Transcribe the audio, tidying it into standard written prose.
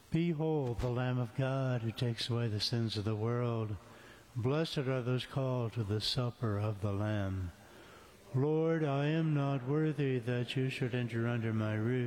Behold the Lamb of God who takes away the sins of the world. Blessed are those called to the supper of the Lamb. Lord, I am not worthy that you should enter under my roof,